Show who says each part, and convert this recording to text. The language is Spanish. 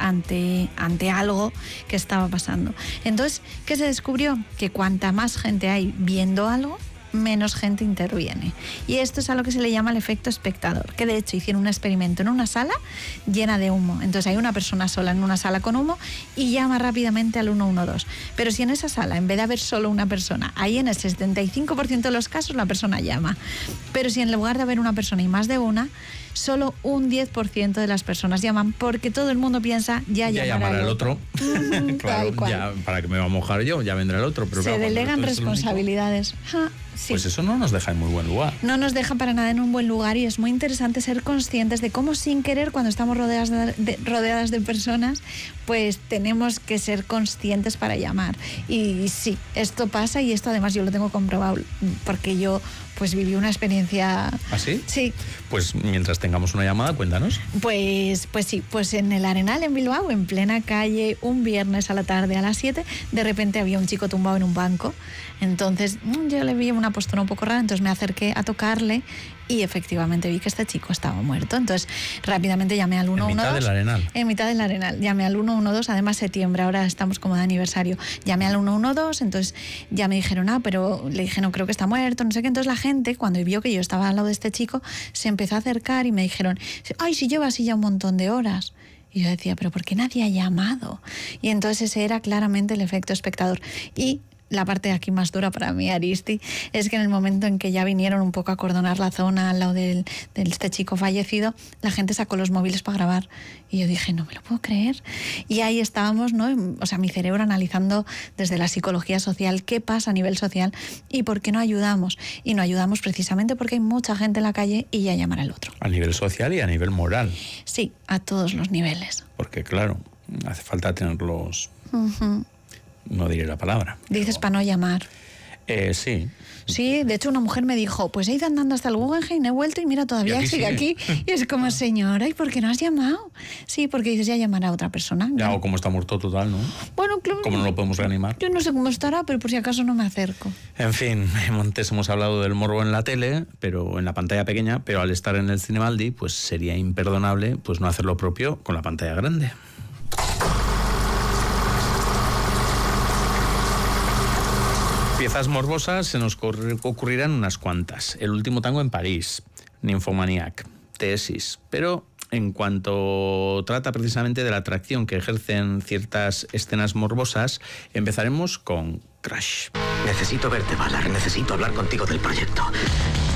Speaker 1: ante algo que estaba pasando. Entonces, ¿qué se descubrió? Que cuanta más gente hay viendo algo, menos gente interviene. Y esto es a lo que se le llama el efecto espectador, que de hecho hicieron un experimento en una sala llena de humo. Entonces hay una persona sola en una sala con humo y llama rápidamente al 112. Pero si en esa sala, en vez de haber solo una persona, ahí en el 75% de los casos la persona llama. Pero si en lugar de haber una persona y más de una, solo un 10% de las personas llaman, porque todo el mundo piensa ya llamará el otro.
Speaker 2: Claro, ya, ¿para qué me va a mojar yo? Ya vendrá el otro. Pero
Speaker 1: se delegan responsabilidades.
Speaker 2: Sí. Pues eso no nos deja en muy buen lugar.
Speaker 1: No nos deja para nada en un buen lugar, y es muy interesante ser conscientes de cómo, sin querer, cuando estamos rodeadas de personas, pues tenemos que ser conscientes para llamar. Y sí, esto pasa, y esto además yo lo tengo comprobado porque yo pues viví una experiencia...
Speaker 2: ¿Ah, sí?
Speaker 1: Sí.
Speaker 2: Pues mientras tengamos una llamada, cuéntanos.
Speaker 1: Pues sí, pues en el Arenal, en Bilbao, en plena calle, un viernes a la tarde a las 7, de repente había un chico tumbado en un banco. Entonces yo le vi una postura un poco rara, entonces me acerqué a tocarle y efectivamente vi que este chico estaba muerto. Entonces rápidamente llamé al 112.
Speaker 2: ¿En mitad del Arenal?
Speaker 1: En mitad del Arenal. Llamé al 112, además septiembre, ahora estamos como de aniversario. Llamé al 112, entonces ya me dijeron, pero le dije, no, creo que está muerto, no sé qué. Entonces la gente, cuando vio que yo estaba al lado de este chico, se empezó a acercar y me dijeron, ay, si lleva así ya un montón de horas. Y yo decía, pero ¿por qué nadie ha llamado? Y entonces ese era claramente el efecto espectador. Y la parte aquí más dura para mí, Aristi, es que en el momento en que ya vinieron un poco a acordonar la zona al lado de este chico fallecido, la gente sacó los móviles para grabar. Y yo dije, no me lo puedo creer. Y ahí estábamos, ¿no? O sea, mi cerebro analizando desde la psicología social qué pasa a nivel social y por qué no ayudamos. Y no ayudamos precisamente porque hay mucha gente en la calle y ya llamará al otro.
Speaker 2: A nivel social y a nivel moral.
Speaker 1: Sí, a todos los niveles.
Speaker 2: Porque claro, hace falta tenerlos... No diré la palabra.
Speaker 1: Dices para no llamar.
Speaker 2: Sí.
Speaker 1: Sí, de hecho una mujer me dijo, pues he ido andando hasta el Guggenheim, he vuelto y mira, todavía sigue aquí. Y es como, señora, ¿y por qué no has llamado? Sí, porque dices, ya llamará a otra persona.
Speaker 2: Ya, o como está muerto total, ¿no?
Speaker 1: Bueno, claro.
Speaker 2: ¿Cómo no lo podemos reanimar?
Speaker 1: Yo no sé cómo estará, pero por si acaso no me acerco.
Speaker 2: En fin, antes hemos hablado del morbo en la tele, pero en la pantalla pequeña, pero al estar en el Cinemaldi, pues sería imperdonable pues no hacer lo propio con la pantalla grande. Piezas morbosas se nos ocurrirán unas cuantas. El último tango en París, Nymphomaniac, Tesis. Pero en cuanto trata precisamente de la atracción que ejercen ciertas escenas morbosas, empezaremos con Crash.
Speaker 3: Necesito verte, Valar. Necesito hablar contigo del proyecto.